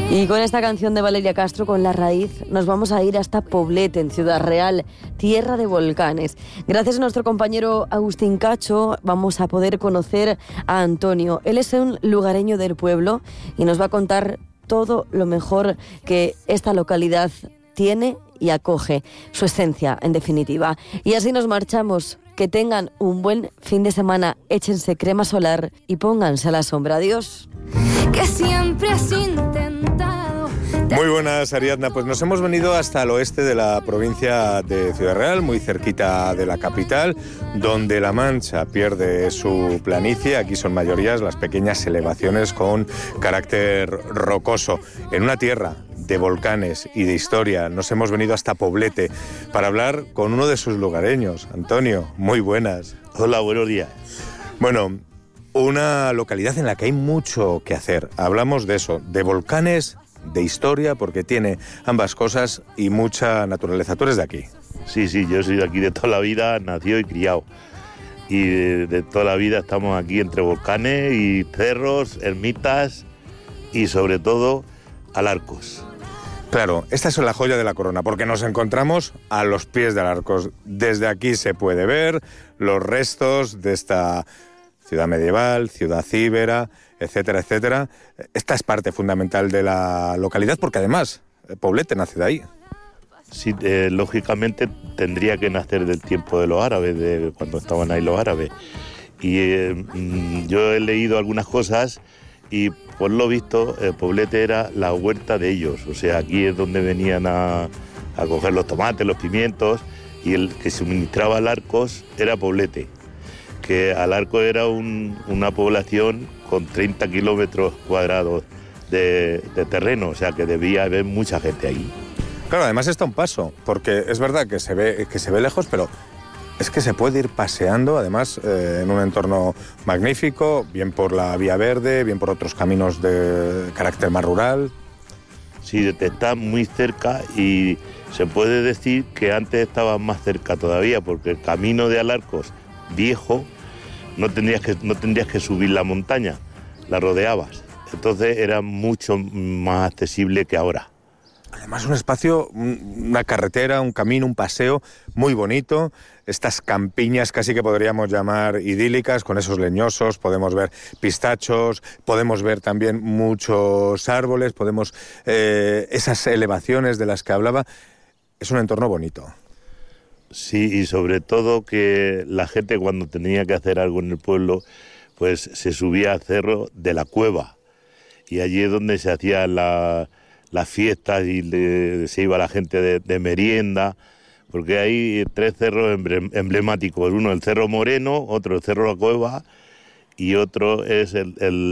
Y con esta canción de Valeria Castro, con La Raíz, nos vamos a ir hasta Poblete, en Ciudad Real, tierra de volcanes. Gracias a nuestro compañero Agustín Cacho vamos a poder conocer a Antonio. Él es un lugareño del pueblo y nos va a contar todo lo mejor que esta localidad tiene y acoge, su esencia, en definitiva. Y así nos marchamos. Que tengan un buen fin de semana, échense crema solar y pónganse a la sombra. Adiós. Que siempre has intentado. Muy buenas, Ariadna. Pues nos hemos venido hasta el oeste de la provincia de Ciudad Real, muy cerquita de la capital, donde La Mancha pierde su planicie. Aquí son mayorías las pequeñas elevaciones con carácter rocoso. En una tierra de volcanes y de historia, nos hemos venido hasta Poblete para hablar con uno de sus lugareños. Antonio, muy buenas. Hola, buenos días. Bueno, una localidad en la que hay mucho que hacer. Hablamos de eso, de volcanes, de historia, porque tiene ambas cosas y mucha naturaleza. Tú eres de aquí. Sí, yo soy de aquí de toda la vida, nacido y criado. Y de toda la vida estamos aquí entre volcanes y cerros, ermitas y sobre todo Alarcos. Claro, esta es la joya de la corona, porque nos encontramos a los pies de Alarcos. Desde aquí se puede ver los restos de esta ciudad medieval, ciudad íbera, etcétera, etcétera. Esta es parte fundamental de la localidad, porque además Poblete nace de ahí. Sí, lógicamente tendría que nacer del tiempo de los árabes, de cuando estaban ahí los árabes. Y yo he leído algunas cosas y por lo visto Poblete era la huerta de ellos. O sea, aquí es donde venían a coger los tomates, los pimientos, y el que suministraba Alarcos era Poblete. Que Alarcos era una población con 30 kilómetros cuadrados de terreno, o sea que debía haber mucha gente ahí. Claro, además está un paso, porque es verdad que se ve lejos, pero es que se puede ir paseando, además, en un entorno magnífico, bien por la vía verde, bien por otros caminos de carácter más rural. Sí, está muy cerca y se puede decir que antes estaba más cerca todavía, porque el camino de Alarcos viejo no tendrías que subir la montaña, la rodeabas. Entonces era mucho más accesible que ahora. Además un espacio, una carretera, un camino, un paseo muy bonito. Estas campiñas casi que podríamos llamar idílicas, con esos leñosos, podemos ver pistachos, podemos ver también muchos árboles, podemos esas elevaciones de las que hablaba. Es un entorno bonito. Sí, y sobre todo que la gente cuando tenía que hacer algo en el pueblo, pues se subía al cerro de la Cueva. Y allí es donde se hacían las fiestas y se iba la gente de merienda, porque hay 3 cerros emblemáticos. Uno el Cerro Moreno, otro el Cerro La Cueva y otro es el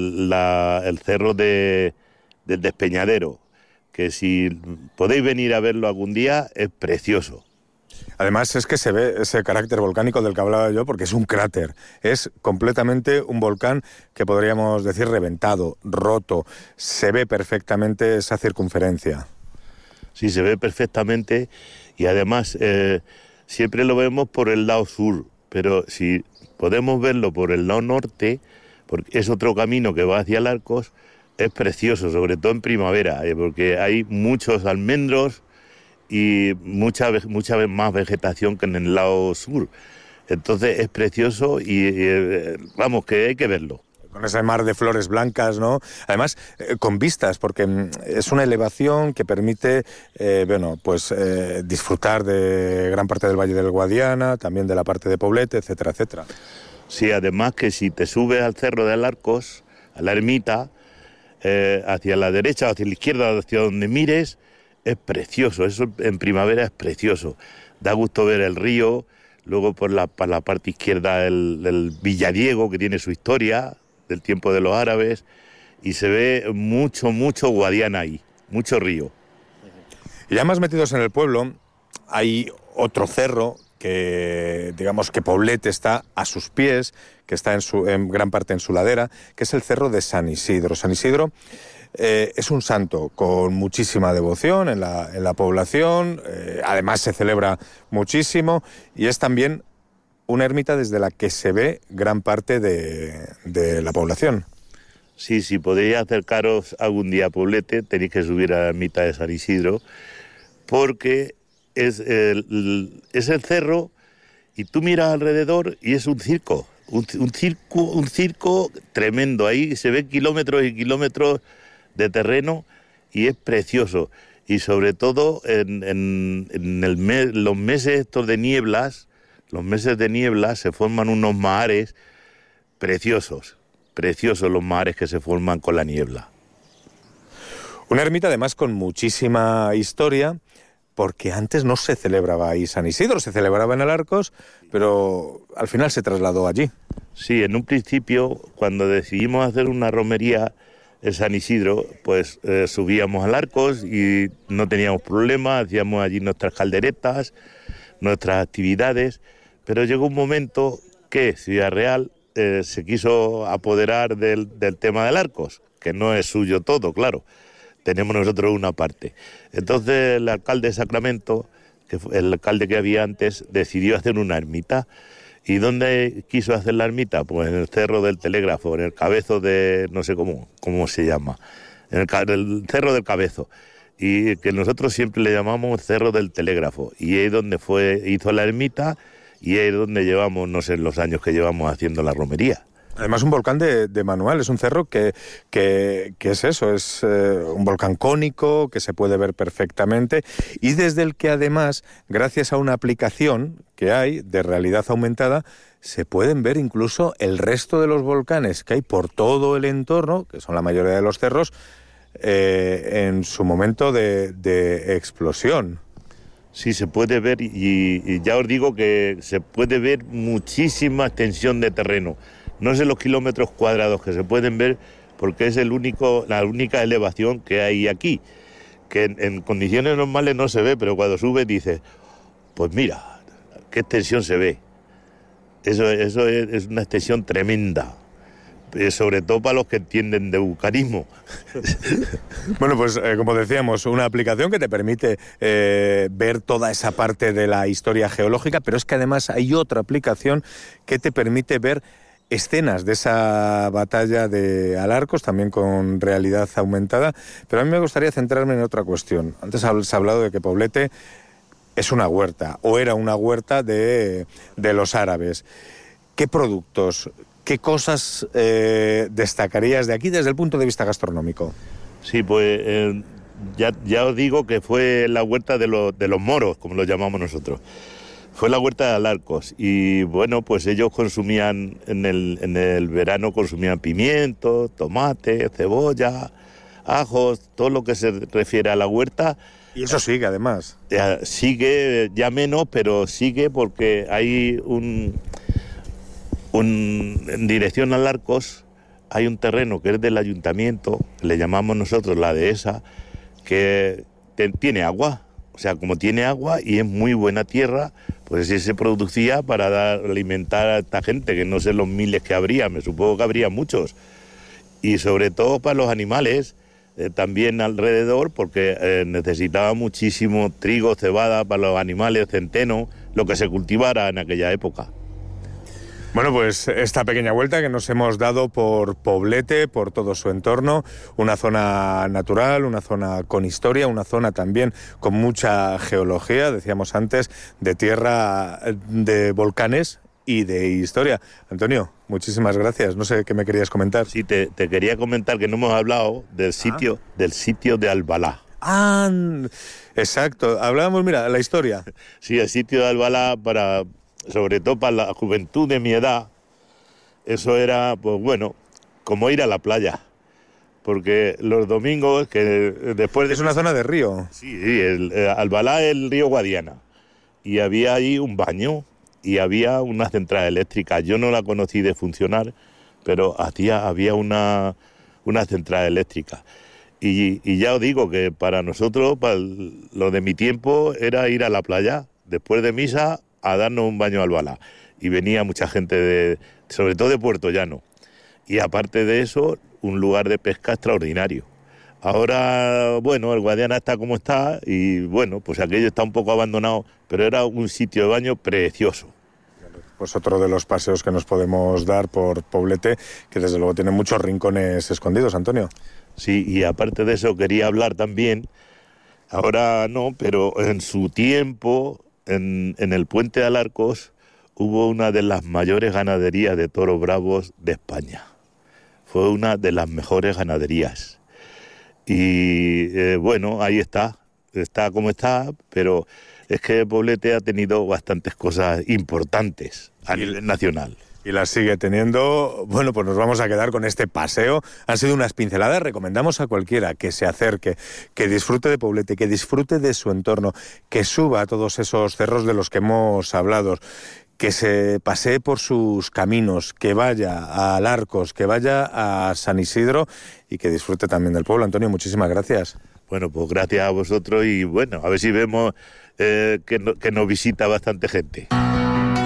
cerro del Despeñadero, que si podéis venir a verlo algún día es precioso. Además es que se ve ese carácter volcánico del que hablaba yo, porque es un cráter, es completamente un volcán que podríamos decir reventado, roto, se ve perfectamente esa circunferencia. Sí, se ve perfectamente y además siempre lo vemos por el lado sur, pero si podemos verlo por el lado norte, porque es otro camino que va hacia Alarcos, es precioso, sobre todo en primavera, porque hay muchos almendros y mucha más vegetación que en el lado sur. Entonces es precioso y vamos, que hay que verlo. Con ese mar de flores blancas, ¿no? Además, con vistas, porque es una elevación que permite, disfrutar de gran parte del Valle del Guadiana, también de la parte de Poblete, etcétera, etcétera. Sí, además que si te subes al Cerro de Alarcos, a la ermita, hacia la derecha, hacia la izquierda, hacia donde mires, es precioso, eso en primavera es precioso. Da gusto ver el río, luego por la parte izquierda el Villadiego, que tiene su historia, del tiempo de los árabes, y se ve mucho Guadiana ahí, mucho río. Y ya más metidos en el pueblo, hay otro cerro que, digamos, que Poblete está a sus pies, que está en gran parte en su ladera, que es el cerro de San Isidro. San Isidro es un santo con muchísima devoción en la población, además se celebra muchísimo y es también una ermita desde la que se ve gran parte de la población. Sí, si podéis acercaros algún día a Poblete, tenéis que subir a la ermita de San Isidro, porque es el cerro y tú miras alrededor y es un circo, un circo tremendo. Ahí se ven kilómetros y kilómetros de terreno y es precioso. Y sobre todo en los meses estos de nieblas, se forman unos mahares preciosos los mahares que se forman con la niebla. Una ermita además con muchísima historia, porque antes no se celebraba ahí San Isidro, se celebraba en Alarcos, pero al final se trasladó allí. Sí, en un principio, cuando decidimos hacer una romería en San Isidro, pues subíamos a Alarcos y no teníamos problemas, hacíamos allí nuestras calderetas, nuestras actividades, pero llegó un momento que Ciudad Real se quiso apoderar del tema de Alarcos, que no es suyo todo, claro. Tenemos nosotros una parte. Entonces el alcalde de Sacramento, que fue el alcalde que había antes, decidió hacer una ermita. ¿Y dónde quiso hacer la ermita? Pues en el Cerro del Telégrafo, en el Cabezo de... no sé cómo se llama. En el Cerro del Cabezo. Y que nosotros siempre le llamamos Cerro del Telégrafo. Y ahí es donde hizo la ermita y ahí es donde llevamos, no sé, los años que llevamos haciendo la romería. Además un volcán de manual, es un cerro que es eso, es un volcán cónico que se puede ver perfectamente y desde el que además, gracias a una aplicación que hay de realidad aumentada, se pueden ver incluso el resto de los volcanes que hay por todo el entorno, que son la mayoría de los cerros, en su momento de explosión. Sí, se puede ver y ya os digo que se puede ver muchísima extensión de terreno. No sé los kilómetros cuadrados que se pueden ver porque es la única elevación que hay aquí, que en condiciones normales no se ve, pero cuando sube dices, pues mira, qué extensión se ve. Eso es una extensión tremenda, sobre todo para los que entienden de vulcanismo. Bueno, pues como decíamos, una aplicación que te permite ver toda esa parte de la historia geológica, pero es que además hay otra aplicación que te permite ver escenas de esa batalla de Alarcos, también con realidad aumentada, pero a mí me gustaría centrarme en otra cuestión. Antes has hablado de que Poblete es una huerta, o era una huerta de los árabes. ¿Qué productos, qué cosas destacarías de aquí desde el punto de vista gastronómico? Sí, pues ya os digo que fue la huerta de los moros, como lo llamamos nosotros. Fue la huerta de Alarcos y bueno, pues ellos consumían, en el verano consumían pimiento, tomate, cebolla, ajos, todo lo que se refiere a la huerta. Y eso sigue además. Sigue, ya menos, pero sigue porque hay en dirección a Alarcos hay un terreno que es del ayuntamiento, le llamamos nosotros la dehesa, que tiene agua. O sea, como tiene agua y es muy buena tierra, pues sí se producía para alimentar a esta gente, que no sé los miles que habría, me supongo que habría muchos. Y sobre todo para los animales, también alrededor, porque necesitaba muchísimo trigo, cebada para los animales, centeno, lo que se cultivara en aquella época. Bueno, pues esta pequeña vuelta que nos hemos dado por Poblete, por todo su entorno, una zona natural, una zona con historia, una zona también con mucha geología, decíamos antes, de tierra, de volcanes y de historia. Antonio, muchísimas gracias. No sé qué me querías comentar. Sí, te quería comentar que no hemos hablado del sitio de Albalá. Ah, exacto. Hablábamos, mira, la historia. Sí, el sitio de Albalá sobre todo para la juventud de mi edad, eso era, pues bueno, como ir a la playa. Porque los domingos, que después de... Es una zona de río. Sí, Albalá es el río Guadiana. Y había ahí un baño y había una central eléctrica. Yo no la conocí de funcionar, pero había una central eléctrica. Y ya os digo que para nosotros, para lo de mi tiempo, era ir a la playa, después de misa, a darnos un baño al Albalá. Y venía mucha gente, sobre todo de Puerto Llano. Y aparte de eso, un lugar de pesca extraordinario. Ahora, bueno, el Guadiana está como está y, bueno, pues aquello está un poco abandonado, pero era un sitio de baño precioso. pues otro de los paseos que nos podemos dar por Poblete, que desde luego tiene muchos rincones escondidos, Antonio. Sí, y aparte de eso quería hablar también, ahora no, pero en su tiempo, en el Puente de Alarcos, hubo una de las mayores ganaderías de toros bravos de España. Fue una de las mejores ganaderías. Y bueno, ahí está como está, pero es que Poblete ha tenido bastantes cosas importantes a nivel nacional. Y las sigue teniendo. Bueno, pues nos vamos a quedar con este paseo. Han sido unas pinceladas. Recomendamos a cualquiera que se acerque, que disfrute de Poblete, que disfrute de su entorno, que suba a todos esos cerros de los que hemos hablado, que se pasee por sus caminos, que vaya a Alarcos, que vaya a San Isidro y que disfrute también del pueblo. Antonio, muchísimas gracias. Bueno, pues gracias a vosotros y bueno, a ver si vemos que nos visita bastante gente.